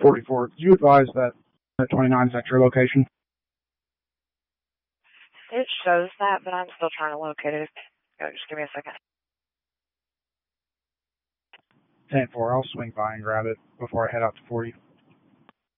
44. Did you advise that 29 is at your location? It shows that, but I'm still trying to locate it. Just give me a second. 10-4, I'll swing by and grab it before I head out to 40.